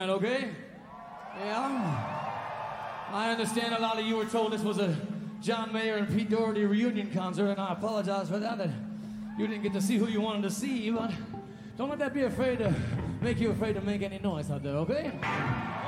Okay? Yeah. I understand a lot of you were told this was a John Mayer and Pete Doherty reunion concert, and I apologize for that you didn't get to see who you wanted to see, but don't let that be afraid to make you afraid to make any noise out there, okay?